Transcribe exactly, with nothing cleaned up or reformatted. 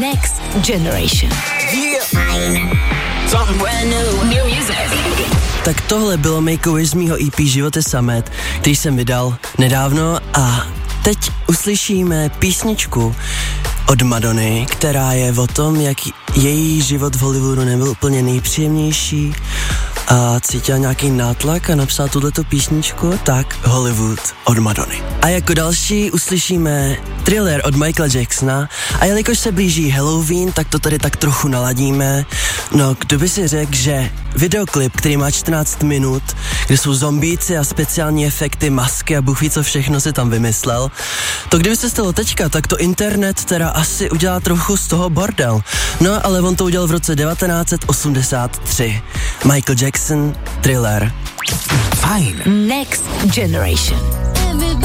Next Generation. Yeah. Something brand new. New music. Tak tohle bylo Make-A-Wish z mýho E P Život je samet, který jsem vydal nedávno a teď uslyšíme písničku od Madony, která je o tom, jak její život v Hollywoodu nebyl úplně nejpříjemnější a cítila nějaký nátlak a napsala tuhleto písničku, tak Hollywood od Madony. A jako další uslyšíme Thriller od Michaela Jacksona a jelikož se blíží Halloween, tak to tady tak trochu naladíme. No, kdo by si řekl, že videoklip, který má čtrnáct minut, kde jsou zombíci a speciální efekty, masky a bůh ví co všechno si tam vymyslel, to kdyby se stalo teďka, tak to internet teda asi udělá trochu z toho bordel. No, ale on to udělal v roce devatenáct set osmdesát tři. Michael Jackson, Thriller. Fajn. Next Generation.